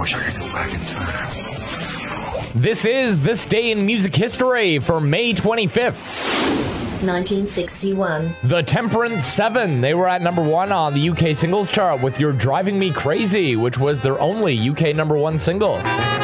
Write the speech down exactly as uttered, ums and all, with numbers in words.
wish I could go back in time. This is This Day in Music History for May twenty-fifth. nineteen sixty-one. The Temperance Seven. They were at number one on the U K singles chart with You're Driving Me Crazy, which was their only U K number one single.